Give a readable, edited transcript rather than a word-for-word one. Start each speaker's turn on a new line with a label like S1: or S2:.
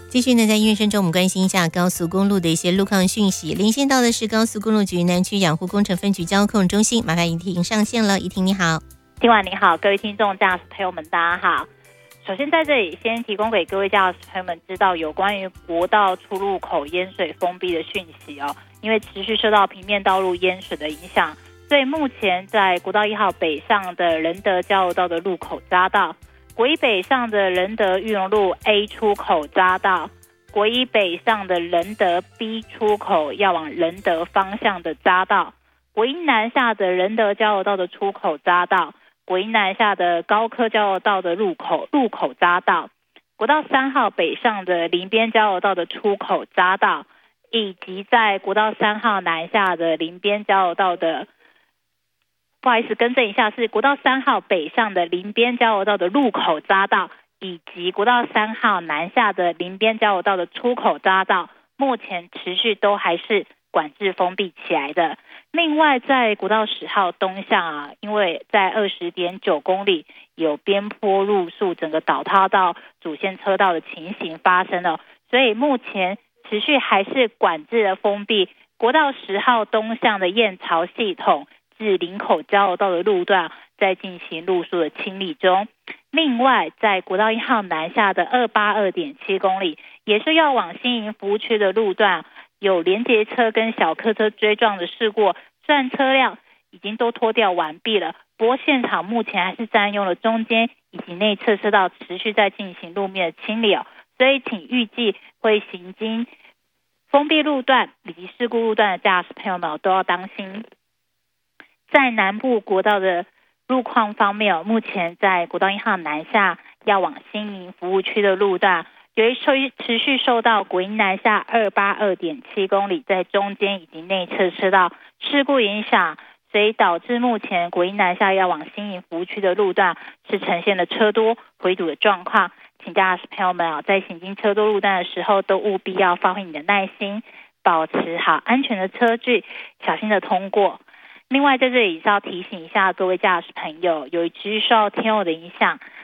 S1: 继续呢，在音乐声中，我们关心一下高速公路的一些路况讯息。连线到的是高速公路局南区养护工程分局交控中心，麻烦怡婷上线了。怡婷你好。
S2: 今晚你好，各位听众驾驶朋友们，大家好。首先在这里先提供给各位驾驶朋友们知道有关于国道出入口淹水封闭的讯息哦。因为持续受到平面道路淹水的影响，所以目前在国道1号北上的仁德交流道的路口匝道，国一北上的仁德裕隆路 A 出口匝道，国一北上的仁德 B 出口要往仁德方向的匝道，国一南下的仁德交流道的出口匝道，国一南下的高科交流道的入口匝道，国道3号北上的林边交流道的出口匝道，以及在国道3号南下的林边交流道的，不好意思，更正一下，是国道3号北上的林边交流道的入口匝道，以及国道3号南下的林边交流道的出口匝道，目前持续都还是管制封闭起来的。另外在国道10号东向因为在 20.9 公里有边坡路树整个倒塌到主线车道的情形发生了，所以目前持续还是管制的封闭国道10号东向的燕巢系统至林口交流道的路段在进行路树的清理中。另外在国道1号南下的 282.7 公里也是要往新营服务区的路段，有连结车跟小客车追撞的事故，虽然车辆已经都拖吊完毕了，不过现场目前还是占用了中间以及内侧车道持续在进行路面的清理所以请预计会行经封闭路段以及事故路段的驾驶朋友们都要当心。在南部国道的路况方面目前在国道1号南下要往新营服务区的路段，由于持续受到国一南下 282.7 公里在中间以及内侧车道事故影响，所以导致目前国一南下要往新营服务区的路段是呈现了车多回堵的状况。请驾驶朋友们在行经车多路段的时候都务必要发挥你的耐心，保持好安全的车距，小心的通过。另外在这里是要提醒一下各位驾驶朋友，由于持续受到天候的影响，